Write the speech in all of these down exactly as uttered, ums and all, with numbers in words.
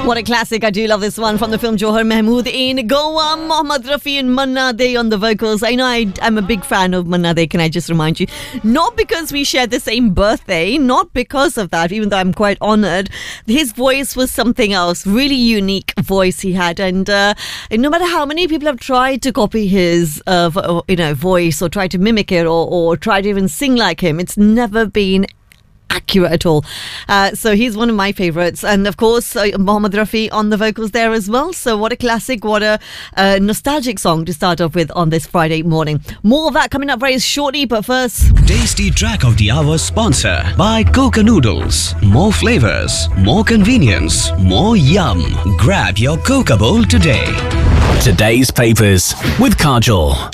What a classic. I do love this one from the film Johar Mahmood in Goa. Mohammad Rafi and Manna Dey on the vocals. I know I, I'm a big fan of Manna Dey, can I just remind you? Not because we share the same birthday, not because of that, even though I'm quite honoured. His voice was something else. Really unique voice he had. And uh, no matter how many people have tried to copy his uh, vo- you know, voice or try to mimic it or, or try to even sing like him, it's never been accurate at all. Uh, so he's one of my favourites. And of course, uh, Mohammad Rafi on the vocals there as well. So what a classic, what a uh, nostalgic song to start off with on this Friday morning. More of that coming up very shortly, but first... Tasty Track of the Hour sponsor by Coca Noodles. More flavors, more convenience, more yum. Grab your Coca bowl today. Today's papers with Kajol.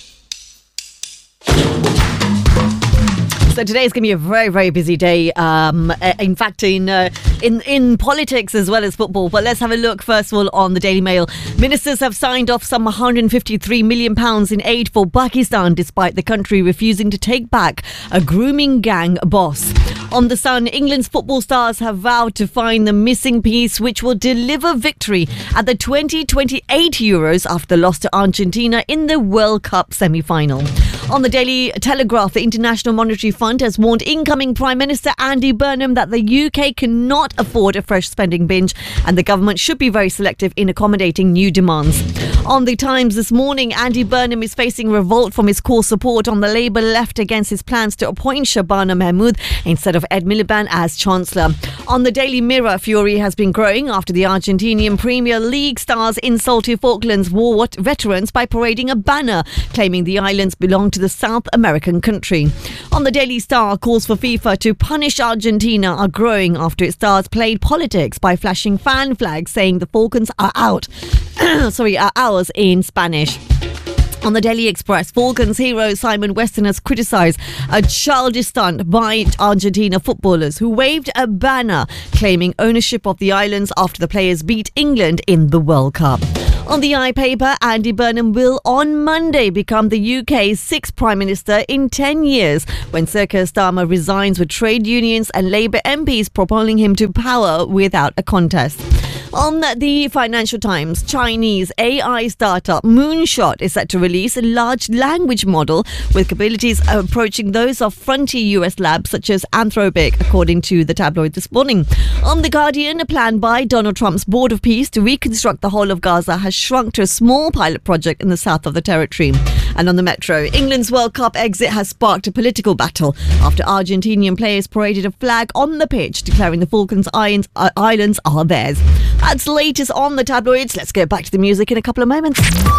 So today is going to be a very, very busy day. Um, in fact, in uh, in in politics as well as football. But let's have a look first of all on the Daily Mail. Ministers have signed off some one hundred fifty-three million pounds in aid for Pakistan, despite the country refusing to take back a grooming gang boss. On the Sun, England's football stars have vowed to find the missing piece which will deliver victory at the twenty twenty-eight Euros after the loss to Argentina in the World Cup semi-final. On the Daily Telegraph, the International Monetary Fund has warned incoming Prime Minister Andy Burnham that the U K cannot afford a fresh spending binge and the government should be very selective in accommodating new demands. On the Times this morning, Andy Burnham is facing revolt from his core support on the Labour left against his plans to appoint Shabana Mahmood instead of Ed Miliband as Chancellor. On the Daily Mirror, fury has been growing after the Argentinian Premier League stars insulted Falklands War veterans by parading a banner claiming the islands belong to the South American country. On the Daily Star, calls for FIFA to punish Argentina are growing after its stars played politics by flashing fan flags saying the Falklands are out. Sorry, are ours in Spanish. On the Daily Express, Falcons hero Simon Weston has criticised a childish stunt by Argentina footballers who waved a banner claiming ownership of the islands after the players beat England in the World Cup. On the iPaper, Andy Burnham will on Monday become the U K's sixth Prime Minister in ten years when Sir Keir Starmer resigns with trade unions and Labour M Ps propelling him to power without a contest. On the Financial Times, Chinese A I startup Moonshot is set to release a large language model with capabilities approaching those of frontier U S labs such as Anthropic, according to the tabloid this morning. On The Guardian, a plan by Donald Trump's Board of Peace to reconstruct the whole of Gaza has shrunk to a small pilot project in the south of the territory. And on the Metro, England's World Cup exit has sparked a political battle after Argentinian players paraded a flag on the pitch declaring the Falklands Islands are theirs. That's the latest on the tabloids. Let's get back to the music in a couple of moments.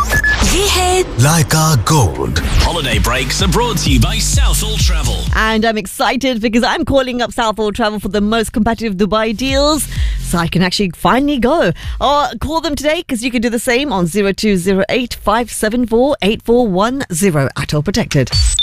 Leica Gold. Holiday breaks are brought to you by Southall Travel. And I'm excited because I'm calling up Southall Travel for the most competitive Dubai deals so I can actually finally go. Or call them today because you can do the same on zero two zero eight five seven four eight four one zero. Atoll protected.